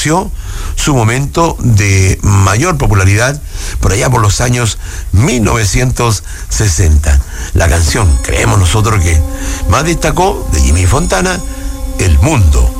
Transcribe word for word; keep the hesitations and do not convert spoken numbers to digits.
conoció su momento de mayor popularidad por allá por los años mil novecientos sesenta. La canción, creemos nosotros, que más destacó de Jimmy Fontana, El Mundo